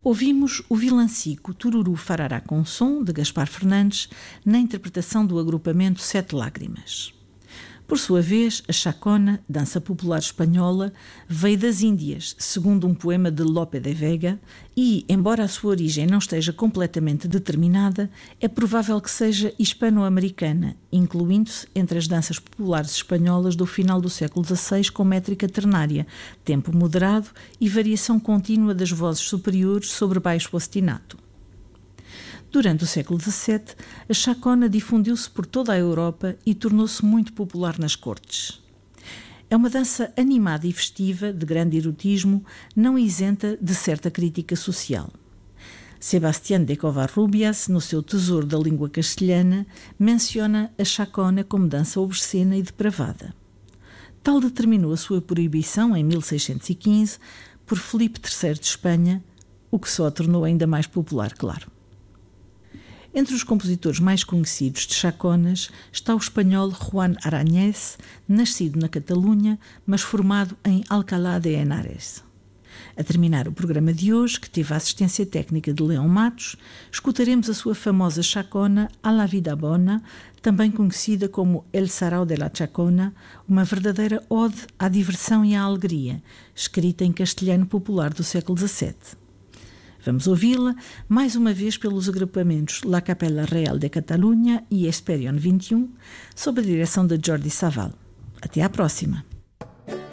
Ouvimos o vilancico Tururu Farará com Som, de Gaspar Fernandes, na interpretação do agrupamento Sete Lágrimas. Por sua vez, a chacona, dança popular espanhola, veio das Índias, segundo um poema de Lope de Vega, e, embora a sua origem não esteja completamente determinada, é provável que seja hispano-americana, incluindo-se entre as danças populares espanholas do final do século XVI com métrica ternária, tempo moderado e variação contínua das vozes superiores sobre baixo ostinato. Durante o século XVII, a chacona difundiu-se por toda a Europa e tornou-se muito popular nas cortes. É uma dança animada e festiva, de grande erotismo, não isenta de certa crítica social. Sebastián de Covarrubias, no seu Tesouro da Língua Castelhana, menciona a chacona como dança obscena e depravada. Tal determinou a sua proibição em 1615 por Filipe III de Espanha, o que só a tornou ainda mais popular, claro. Entre os compositores mais conhecidos de chaconas está o espanhol Juan Arañez, nascido na Catalunha, mas formado em Alcalá de Henares. A terminar o programa de hoje, que teve a assistência técnica de Leão Matos, escutaremos a sua famosa chacona A la Vida Bona, também conhecida como El Sarau de la Chacona, uma verdadeira ode à diversão e à alegria, escrita em castelhano popular do século XVII. Vamos ouvi-la mais uma vez pelos agrupamentos La Capella Real de Catalunha e Esperion 21, sob a direção de Jordi Savall. Até à próxima!